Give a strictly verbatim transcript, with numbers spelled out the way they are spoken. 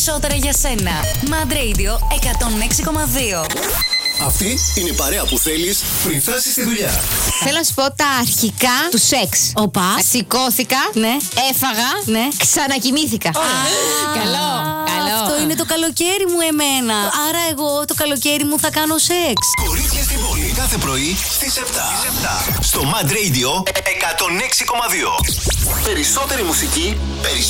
περισσότερα για σένα. Mad Radio εκατόν έξι κόμμα δύο. Αυτή είναι η παρέα που θέλεις πριν φτάσεις στη δουλειά. Θέλω να σου πω τα αρχικά του σεξ. Οπα. Σηκώθηκα, Ναι. έφαγα, Ναι. ξανακοιμήθηκα. Καλό, καλό. Αυτό είναι το καλοκαίρι μου εμένα. Άρα εγώ το καλοκαίρι μου θα κάνω σεξ. Κορίτσια στην πόλη κάθε πρωί στις επτά. Στο Mad Radio εκατόν έξι κόμμα δύο. Περισσότερη μουσική, περισσότερη